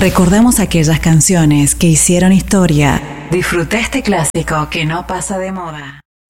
Recordamos aquellas canciones que hicieron historia. Disfruta este clásico que no pasa de moda.